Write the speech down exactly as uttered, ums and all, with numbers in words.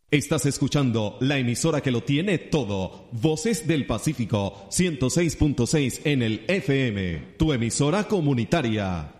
Estás escuchando la emisora que lo tiene todo. Voces del Pacífico, ciento seis punto seis en el F M. Tu emisora comunitaria.